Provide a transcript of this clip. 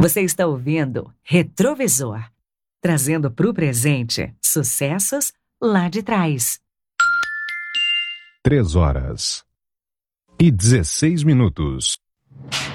Você está ouvindo Retrovisor, trazendo para o presente sucessos lá de trás. 3 horas e 16 minutos.